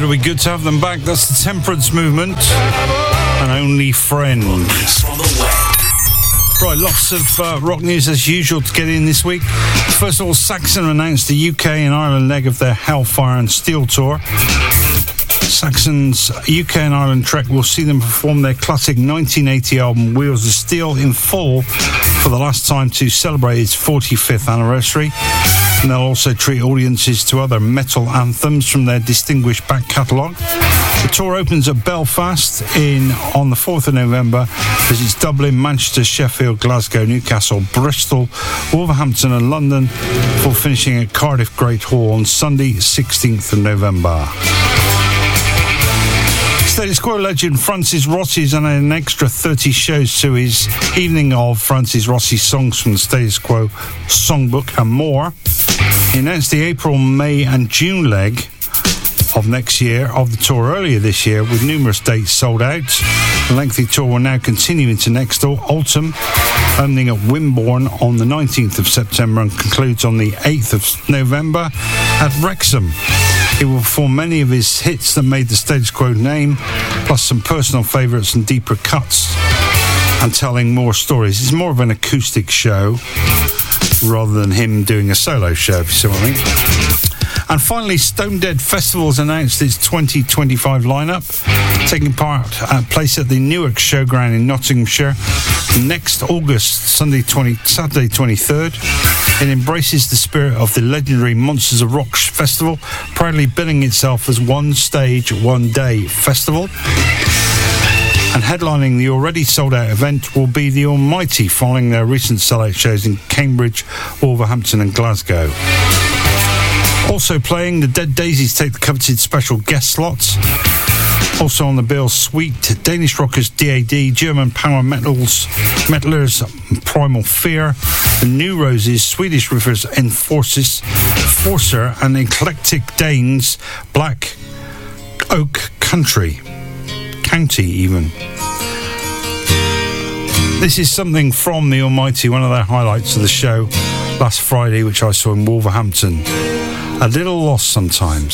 it'll be good to have them back. That's the Temperance Movement and Only Friend. Right, lots of rock news as usual to get in this week. First of all, Saxon announced the UK and Ireland leg of their Hellfire and Steel tour. Saxon's UK and Ireland trek will see them perform their classic 1980 album Wheels of Steel in full for the last time to celebrate its 45th anniversary. And they'll also treat audiences to other metal anthems from their distinguished back catalogue. The tour opens at Belfast on the 4th of November, visits Dublin, Manchester, Sheffield, Glasgow, Newcastle, Bristol, Wolverhampton and London, before finishing at Cardiff Great Hall on Sunday, 16th of November. Status Quo legend Francis Rossi's and an extra 30 shows to his evening of Francis Rossi songs from the Status Quo songbook and more. He announced the April, May and June leg of next year of the tour earlier this year, with numerous dates sold out. The lengthy tour will now continue into next autumn, opening at Wimborne on the 19th of September and concludes on the 8th of November at Wrexham. He will perform many of his hits that made the Status Quo name, plus some personal favourites and deeper cuts, and telling more stories. It's more of an acoustic show rather than him doing a solo show, if you see what I mean. And finally, Stone Dead Festival's announced its 2025 lineup, taking place at the Newark Showground in Nottinghamshire next August, Saturday 23rd. It embraces the spirit of the legendary Monsters of Rock festival, proudly billing itself as one stage, one day festival. And headlining the already sold-out event will be The Almighty, following their recent sellout shows in Cambridge, Wolverhampton and Glasgow. Also playing, the Dead Daisies take the coveted special guest slots. Also on the bill, Sweet, Danish rockers DAD, German power metalers Primal Fear, the New Roses, Swedish riffers Enforcer, and eclectic Danes Black Oak County even. This is something from The Almighty, one of their highlights of the show last Friday, which I saw in Wolverhampton. A little lost sometimes.